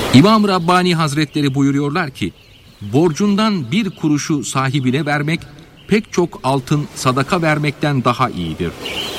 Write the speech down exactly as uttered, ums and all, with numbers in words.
İmam Rabbani Hazretleri buyuruyorlar ki, borcundan bir kuruşu sahibine vermek, pek çok altın sadaka vermekten daha iyidir.